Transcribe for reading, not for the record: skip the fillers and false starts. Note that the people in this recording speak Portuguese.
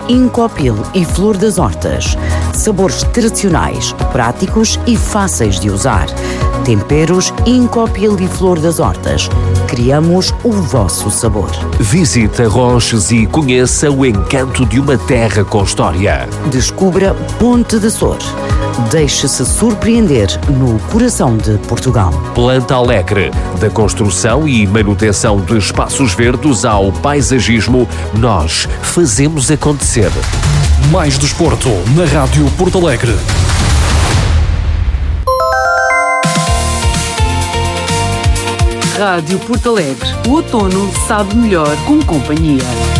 Incopil e Flor das Hortas. Sabores tradicionais, práticos e fáceis de usar. Temperos Incopil e Flor das Hortas. Criamos o vosso sabor. Visite Ronches e conheça o encanto de uma terra com história. Descubra Ponte de Sor. Deixe-se surpreender no coração de Portugal. Planta Alegre. Da construção e manutenção de espaços verdes ao paisagismo, nós fazemos acontecer. Mais desporto na Rádio Porto Alegre. Rádio Porto Alegre. O outono sabe melhor com companhia.